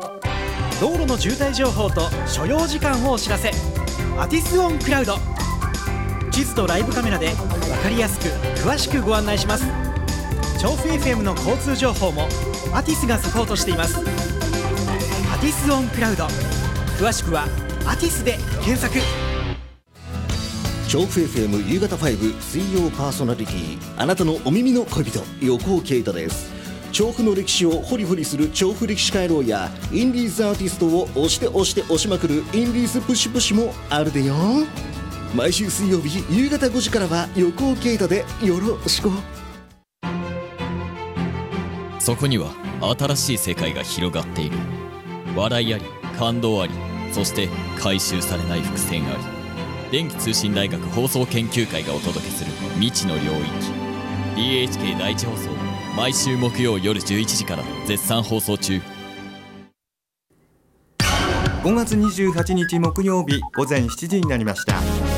道路の渋滞情報と所要時間をお知らせ。アティスオンクラウド。地図とライブカメラで分かりやすく詳しくご案内します。調布 FM の交通情報もアティスがサポートしています。アティスオンクラウド、詳しくはアティスで検索。 調布 FM 夕方5水曜パーソナリティ、あなたのお耳の恋人、横尾啓太です。調布の歴史をホリホリする調布歴史回廊やインディーズアーティストを押して押して押しまくるインディーズプッシュプッシュもあるでよ。毎週水曜日夕方5時からは横尾啓太でよろしく。 そこには新しい世界が広がっている。笑いあり、感動あり、そして回収されない伏線あり。電気通信大学放送研究会がお届けする未知の領域。 DHK 第一放送、毎週木曜夜11時から絶賛放送中。 5月28日木曜日午前7時になりました。